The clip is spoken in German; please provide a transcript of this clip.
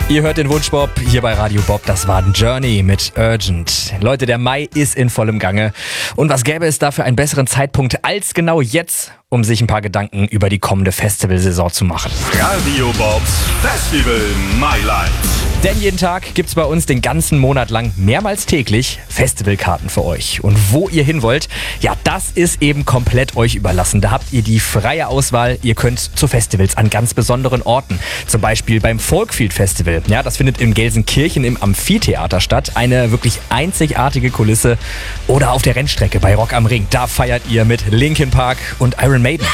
Ihr hört den Wunschbob hier bei Radio Bob. Das war Journey mit Urgent. Leute, der Mai ist in vollem Gange. Und was gäbe es da für einen besseren Zeitpunkt als genau jetzt, um sich ein paar Gedanken über die kommende Festivalsaison zu machen? Radio Bobs Festival Highlights. Denn jeden Tag gibt's bei uns den ganzen Monat lang mehrmals täglich Festivalkarten für euch. Und wo ihr hin wollt, ja, das ist eben komplett euch überlassen. Da habt ihr die freie Auswahl. Ihr könnt zu Festivals an ganz besonderen Orten. Zum Beispiel beim Folkfield Festival. Ja, das findet in Gelsenkirchen im Amphitheater statt. Eine wirklich einzigartige Kulisse. Oder auf der Rennstrecke bei Rock am Ring. Da feiert ihr mit Linkin Park und Iron Maiden.